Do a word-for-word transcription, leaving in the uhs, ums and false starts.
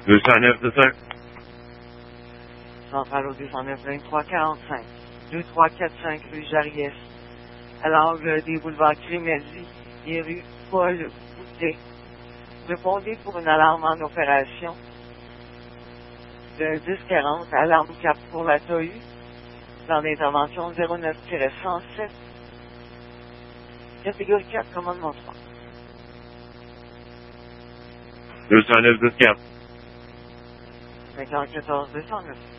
deux cent neuf, c'est ça? Centrale au deux cent neuf, vingt-trois quarante-cinq, deux trois quatre cinq rue Jariès, à l'angle des boulevards Crémazie et rue Paul Boutet. Répondez pour une alarme en opération de dix quarante, alarme cap pour la T A U, dans l'intervention zéro neuf cent sept, catégorie quatre, commandement trois. deux cent neuf, dix-quatre. cinquante-quatorze deux cent neuf.